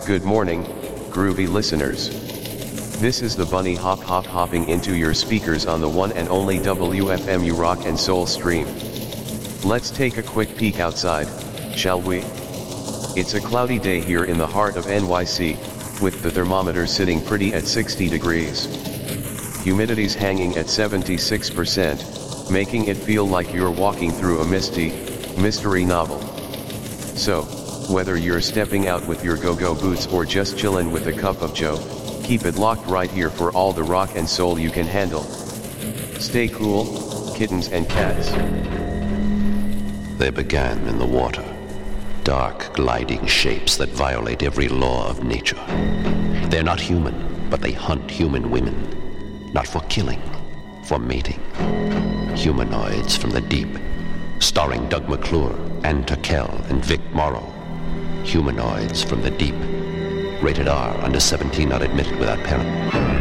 Good morning, groovy listeners. This is the bunny hopping into your speakers on the one and only WFMU Rock and Soul stream. Let's take a quick peek outside, shall we? It's a cloudy day here in the heart of NYC, with the thermometer sitting pretty at 60 degrees. Humidity's hanging at 76%, making it feel like you're walking through a mystery novel. So, whether you're stepping out with your go-go boots or just chillin' with a cup of joe, keep it locked right here for all the rock and soul you can handle. Stay cool, kittens and cats. They began in the water, dark gliding shapes that violate every law of nature. They're not human, but they hunt human women, not for killing, for mating. Humanoids from the deep, starring Doug McClure, Ann Turkel, and Vic Morrow. Humanoids from the deep. Rated R, under 17, not admitted without parent.